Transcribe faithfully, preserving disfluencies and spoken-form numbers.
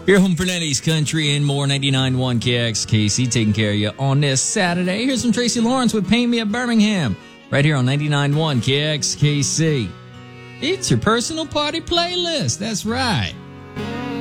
Your home for nineties country and more. ninety-nine point one K X K C taking care of you on this Saturday. Here's some Tracy Lawrence with Paint Me at Birmingham right here on ninety-nine point one K X K C. It's your personal party playlist. That's right.